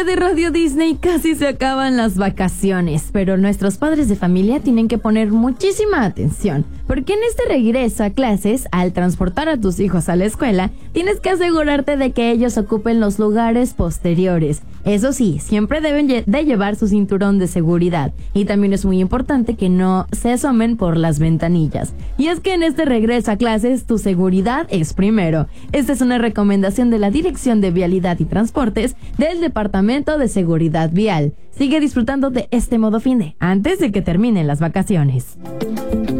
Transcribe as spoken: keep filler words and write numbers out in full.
familia de Radio Disney, casi se acaban las vacaciones, pero nuestros padres de familia tienen que poner muchísima atención, porque en este regreso a clases, al transportar a tus hijos a la escuela, tienes que asegurarte de que ellos ocupen los lugares posteriores. Eso sí, siempre deben de llevar su cinturón de seguridad, y también es muy importante que no se asomen por las ventanillas. Y es que en este regreso a clases, tu seguridad es primero. Esta es una recomendación de la Dirección de Vialidad y Transportes del Departamento de Seguridad Vial. Sigue disfrutando de este modo finde antes de que terminen las vacaciones.